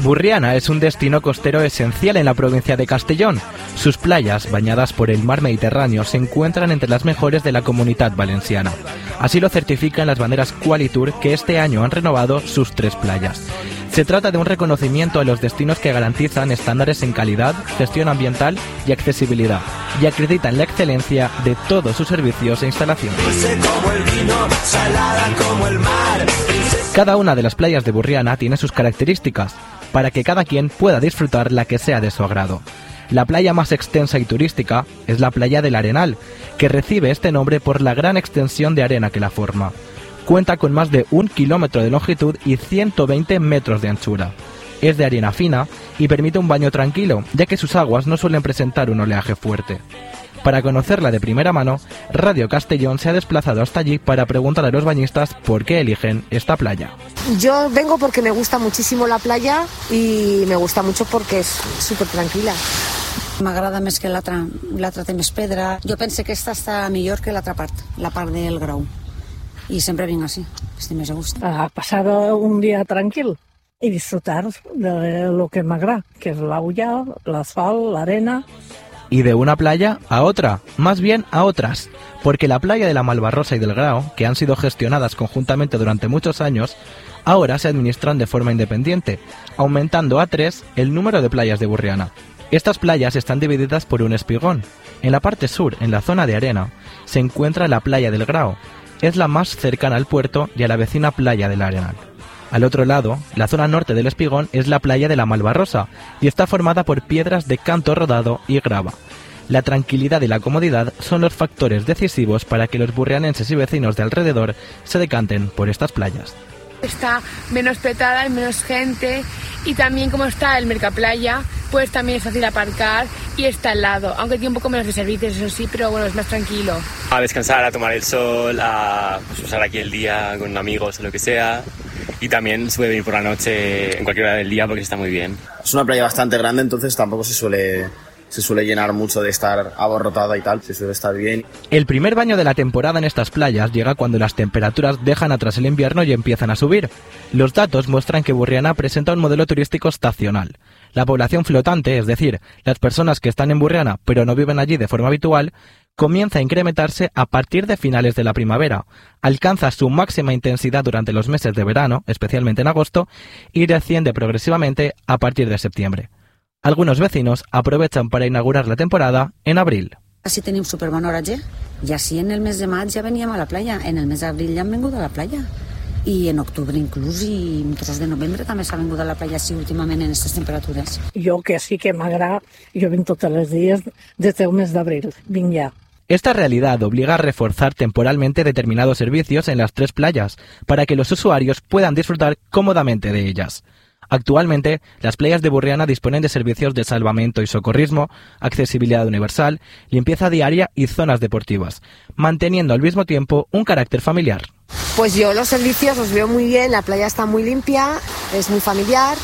Burriana es un destino costero esencial en la provincia de Castellón. Sus playas, bañadas por el mar Mediterráneo, se encuentran entre las mejores de la Comunitat Valenciana. Así lo certifican las banderas Qualitur, que este año han renovado sus 3 playas. Se trata de un reconocimiento a los destinos que garantizan estándares en calidad, gestión ambiental y accesibilidad, y acreditan la excelencia de todos sus servicios e instalaciones. Cada una de las playas de Burriana tiene sus características, para que cada quien pueda disfrutar la que sea de su agrado. La playa más extensa y turística es la playa del Arenal, que recibe este nombre por la gran extensión de arena que la forma. Cuenta con más de 1 kilómetro de longitud y 120 metros de anchura. Es de arena fina y permite un baño tranquilo, ya que sus aguas no suelen presentar un oleaje fuerte. Para conocerla de primera mano, Radio Castellón se ha desplazado hasta allí para preguntar a los bañistas por qué eligen esta playa. Yo vengo porque me gusta muchísimo la playa y me gusta mucho porque es súper tranquila. M'agrada més que l'altra té més pedra. Jo penso que esta està millor que l'altra part, la part del Grau. Y siempre vengo así, estoy más a gusto. A pasar un día tranquilo y disfrutar de lo que me agrada, que es la olla, la sal, la arena. Y de una playa a otra, más bien a otras, porque la playa de la Malvarrosa y del Grao, que han sido gestionadas conjuntamente durante muchos años, ahora se administran de forma independiente, aumentando a 3 el número de playas de Burriana. Estas playas están divididas por un espigón. En la parte sur, en la zona de arena, se encuentra la playa del Grao. Es la más cercana al puerto y a la vecina playa del Arenal. Al otro lado, la zona norte del espigón es la playa de la Malvarrosa y está formada por piedras de canto rodado y grava. La tranquilidad y la comodidad son los factores decisivos para que los burrianenses y vecinos de alrededor se decanten por estas playas. Está menos petada, hay menos gente y también como está el Mercaplaya, pues también es fácil aparcar y está al lado, aunque tiene un poco menos de servicios, eso sí, pero bueno, es más tranquilo. A descansar, a tomar el sol, a pasar aquí el día con amigos o lo que sea. Y también se puede venir por la noche en cualquier hora del día porque está muy bien. Es una playa bastante grande, entonces tampoco se suele llenar mucho de estar abarrotada y tal, se suele estar bien. El primer baño de la temporada en estas playas llega cuando las temperaturas dejan atrás el invierno y empiezan a subir. Los datos muestran que Burriana presenta un modelo turístico estacional. La población flotante, es decir, las personas que están en Burriana pero no viven allí de forma habitual, comienza a incrementarse a partir de finales de la primavera, alcanza su máxima intensidad durante los meses de verano, especialmente en agosto, y desciende progresivamente a partir de septiembre. Algunos vecinos aprovechan para inaugurar la temporada en abril. Así tenim superbon oratge y así en el mes de maig ja veníem a la playa, en el mes d'abril ja hem vingut a la playa y en octubre inclús y en trossos de novembre també s'ha vingut a la playa así últimament en aquestes temperatures. Jo que sí que m'agrada, jo vinc tots els dies des del mes d'abril, vinc ja. Esta realidad obliga a reforzar temporalmente determinados servicios en las 3 playas para que los usuarios puedan disfrutar cómodamente de ellas. Actualmente, las playas de Burriana disponen de servicios de salvamento y socorrismo, accesibilidad universal, limpieza diaria y zonas deportivas, manteniendo al mismo tiempo un carácter familiar. Pues yo los servicios los veo muy bien, la playa está muy limpia, es muy familiar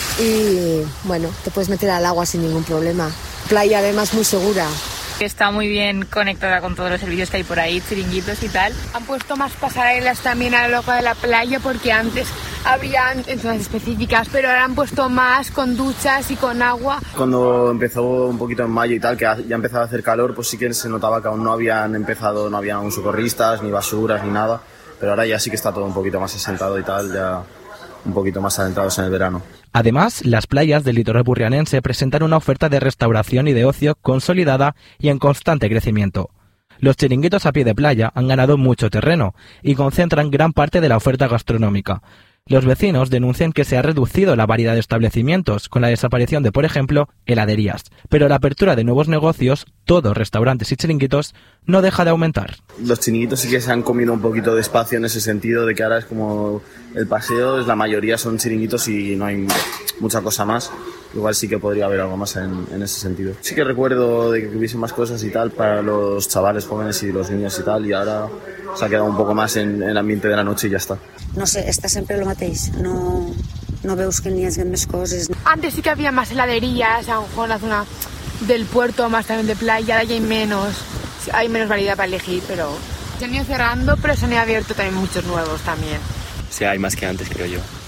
y bueno, te puedes meter al agua sin ningún problema. Playa además muy segura. Está muy bien conectada con todos los servicios que hay por ahí, chiringuitos y tal. Han puesto más pasarelas también a lo largo de la playa porque antes habrían en zonas específicas, pero ahora han puesto más con duchas y con agua. Cuando empezó un poquito en mayo y tal, que ya empezaba a hacer calor, pues sí que se notaba que aún no habían aún socorristas, ni basuras, ni nada, pero ahora ya sí que está todo un poquito más asentado y tal, ya un poquito más adentrados en el verano. Además, las playas del litoral burrianense presentan una oferta de restauración y de ocio consolidada y en constante crecimiento. Los chiringuitos a pie de playa han ganado mucho terreno y concentran gran parte de la oferta gastronómica. Los vecinos denuncian que se ha reducido la variedad de establecimientos con la desaparición de, por ejemplo, heladerías. Pero la apertura de nuevos negocios, todos restaurantes y chiringuitos, no deja de aumentar. Los chiringuitos sí que se han comido un poquito de espacio en ese sentido, de que ahora es como el paseo, la mayoría son chiringuitos y no hay mucha cosa más. Igual sí que podría haber algo más en ese sentido. Sí que recuerdo de que hubiese más cosas y tal para los chavales jóvenes y los niños y tal, y ahora se ha quedado un poco más en el ambiente de la noche y ya está. No sé, està sempre el mateix, no veus que n'hi hagi més coses. Antes sí que había más heladerías, a lo mejor en la zona del puerto, más también de playa, ahora ya hay menos variedad para elegir, pero se han ido cerrando, pero se han ido abierto también muchos nuevos también. O sea, hay más que antes, creo yo.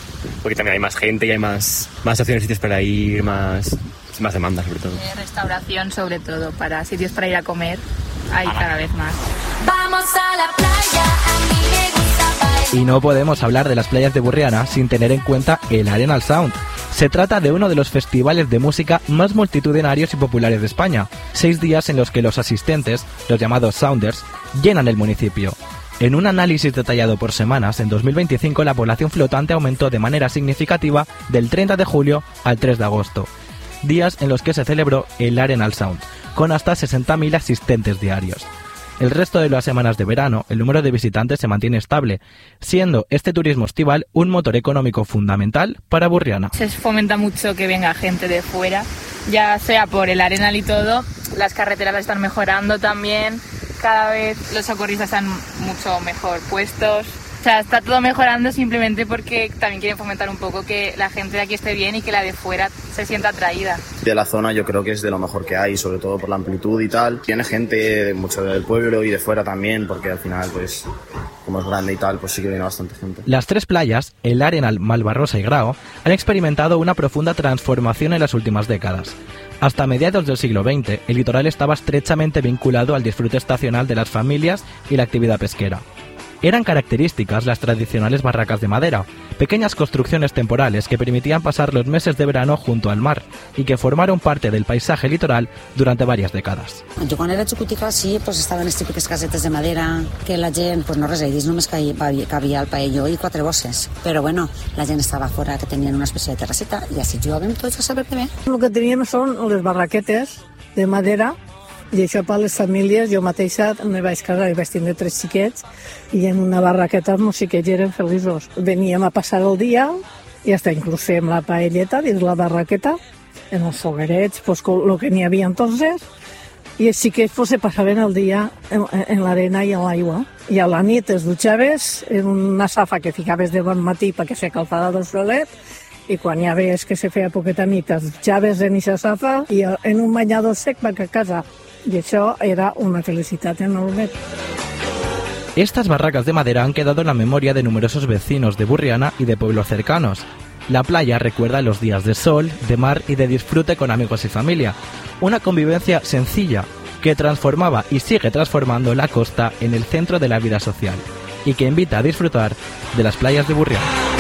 porque también hay más gente y hay más opciones, sitios para ir, más demanda sobre todo. Restauración sobre todo, para sitios para ir a comer hay cada vez más. Vamos a la playa, a mí me gusta bailar. Y no podemos hablar de las playas de Burriana sin tener en cuenta el Arenal Sound. Se trata de uno de los festivales de música más multitudinarios y populares de España. 6 días en los que los asistentes, los llamados Sounders, llenan el municipio. En un análisis detallado por semanas, en 2025 la población flotante aumentó de manera significativa del 30 de julio al 3 de agosto, días en los que se celebró el Arenal Sound, con hasta 60.000 asistentes diarios. El resto de las semanas de verano, el número de visitantes se mantiene estable, siendo este turismo estival un motor económico fundamental para Burriana. Se fomenta mucho que venga gente de fuera, ya sea por el Arenal y todo, las carreteras las están mejorando también, cada vez los socorristas están mucho mejor puestos. O sea, está todo mejorando simplemente porque también quieren fomentar un poco que la gente de aquí esté bien y que la de fuera se sienta atraída. De la zona yo creo que es de lo mejor que hay, sobre todo por la amplitud y tal. Tiene gente mucho del pueblo y de fuera también, porque al final, pues, como es grande y tal, pues sí que viene bastante gente. Las 3 playas, el Arenal, Malvarrosa y Grao, han experimentado una profunda transformación en las últimas décadas. Hasta mediados del siglo XX, el litoral estaba estrechamente vinculado al disfrute estacional de las familias y la actividad pesquera. Eran características las tradicionales barracas de madera, pequeñas construcciones temporales que permitían pasar los meses de verano junto al mar y que formaron parte del paisaje litoral durante varias décadas. Jo quan era xicotica sí, pues estaven les típiques casetes de madera que la gent, pues no res a dir, només cabia el paelló i 4 bosses. Però bueno, la gent estava fora que tenien una espècie de terrasseta i així jugàvem tots a saber què bé. El que teníem són les barraquetes de madera i això per les famílies. Jo mateixa me vaig casar i vaig tindre 3 xiquets i en una barraqueta els xiquets eren feliços. Veníem a passar el dia i hasta inclús fèiem la paelleta dins la barraqueta, en els foguerets, pues, el que n'hi havia entonces, i els xiquets pues, se passaven el dia en l'arena i en l'aigua. I a la nit es dutxaves en una safa que ficaves de bon matí perquè se calfava del solet, i quan ja veies que se feia poqueta nit es dutxaves en aquesta safa i en un banyador sec va a casa. Y eso era una felicidad enorme. Estas barracas de madera han quedado en la memoria de numerosos vecinos de Burriana y de pueblos cercanos. La playa recuerda los días de sol, de mar y de disfrute con amigos y familia. Una convivencia sencilla que transformaba y sigue transformando la costa en el centro de la vida social y que invita a disfrutar de las playas de Burriana.